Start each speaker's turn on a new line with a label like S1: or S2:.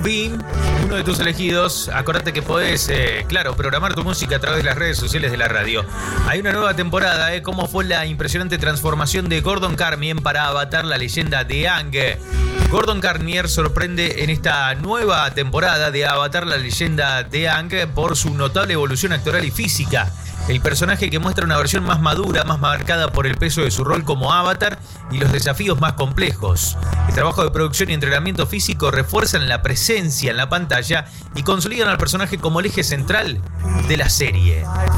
S1: Beam, uno de tus elegidos. Acordate que podés, programar tu música a través de las redes sociales de la radio. Hay una nueva temporada, ¿Cómo fue la impresionante transformación de Gordon Carmier para Avatar, la leyenda de Aang? Gordon Carmier sorprende en esta nueva temporada de Avatar, la leyenda de Aang, por su notable evolución actoral y física. El personaje que muestra una versión más madura, más marcada por el peso de su rol como Avatar y los desafíos más complejos. El trabajo de producción y entrenamiento físico refuerzan la presencia en la pantalla y consolidan al personaje como el eje central de la serie.